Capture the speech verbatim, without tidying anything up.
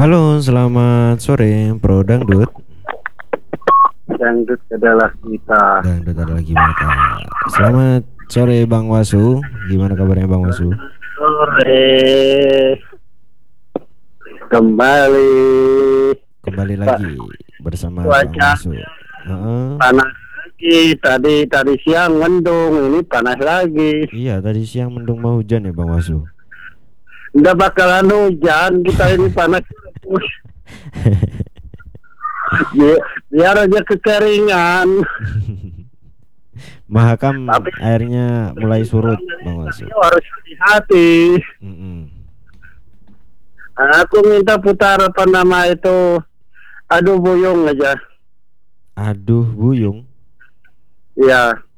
Halo, selamat sore, Pro Dangdut. Dangdut adalah kita. Dangdut adalah gimana? Selamat sore, Bang Wasu. Gimana kabarnya, Bang Wasu? Sore kembali. Kembali lagi bersama Bang Cuaca Wasu. Uh-uh. panas lagi. Tadi tadi siang mendung, ini panas lagi. Iya, tadi siang mendung mau hujan ya, Bang Wasu. Nggak bakalan hujan, kita ini panas terus. Biar, biar aja kekeringan. Mahakam Tapi airnya mulai surut, Bang Wasu. harus hati-hati. Mm-mm. Aku minta putar apa nama itu, aduh buyung aja. Aduh, buyung. Ya.